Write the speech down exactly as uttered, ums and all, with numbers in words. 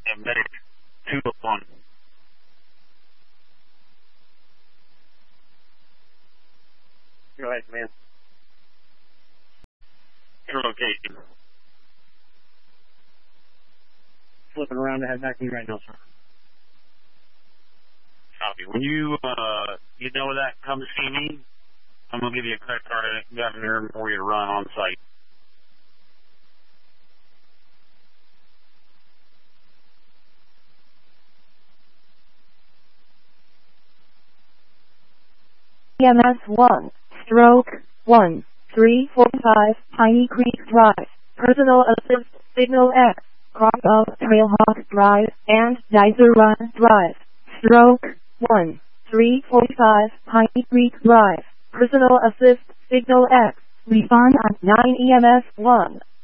uh, medic two oh one. Go ahead, man. Your location. Flipping around to head back to you right now, sir. Copy. When you, uh, you know that, come to see me. I'm going to give you a credit card and got there for you to run on site. E M S one, stroke one, three forty-five, Piney Creek Drive, Personal Assist, Signal X, cross of Trailhawk Drive, and Dicer Run Drive, stroke one, three forty-five, Piney Creek Drive, Personal Assist, Signal X, respond at nine E M S one.